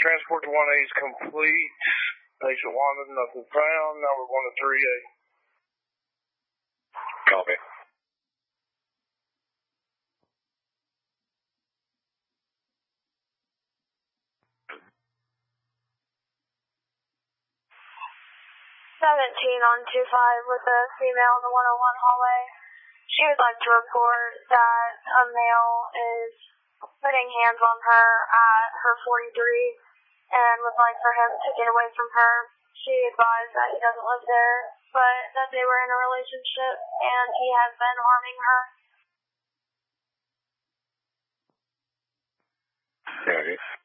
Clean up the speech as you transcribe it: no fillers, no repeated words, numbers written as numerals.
transport to 1A is complete. Patient wanted, nothing found. Now we're going to 3A. Copy. 17 on 25 with a female in the 101 hallway. She would like to report that a male is putting hands on her at her 43 and would like for him to get away from her. She advised that he doesn't live there, but that they were in a relationship and he has been harming her. Okay.